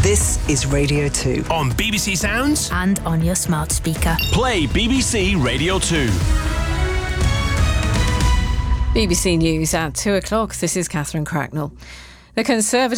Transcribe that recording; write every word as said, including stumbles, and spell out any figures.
This is Radio two. On B B C Sounds and on your smart speaker. Play B B C Radio two. B B C News at two o'clock. This is Catherine Cracknell. The Conservative